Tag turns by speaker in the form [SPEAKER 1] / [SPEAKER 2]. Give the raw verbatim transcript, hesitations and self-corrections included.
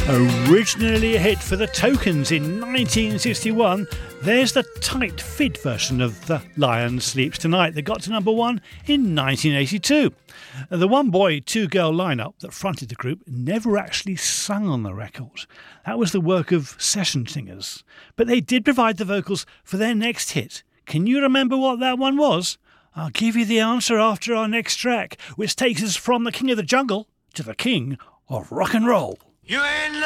[SPEAKER 1] Originally a hit for the Tokens in nineteen sixty-one, there's the tight fit version of The Lion Sleeps Tonight that got to number one in nineteen eighty-two. The one boy, two girl lineup that fronted the group never actually sung on the record. That was the work of session singers. But they did provide the vocals for their next hit. Can you remember what that one was? I'll give you the answer after our next track, which takes us from the King of the Jungle to the King of Rock and Roll.
[SPEAKER 2] You ain't